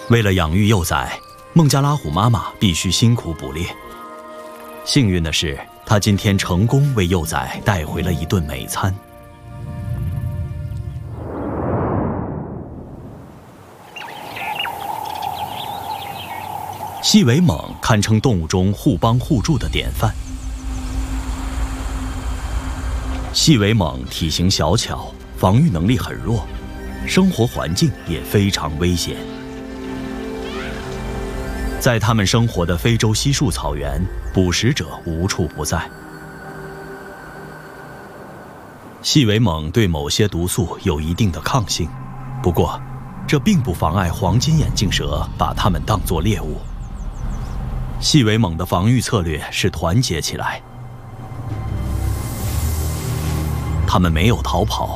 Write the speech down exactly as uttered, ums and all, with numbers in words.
为了养育幼崽，孟加拉虎妈妈必须辛苦捕猎。幸运的是，她今天成功为幼崽带回了一顿美餐。细尾猛堪称动物中互帮互助的典范。细尾猛体型小巧，防御能力很弱，生活环境也非常危险。在他们生活的非洲稀树草原，捕食者无处不在。细尾猛对某些毒素有一定的抗性，不过，这并不妨碍黄金眼镜蛇把它们当作猎物。细尾猛的防御策略是团结起来，他们没有逃跑，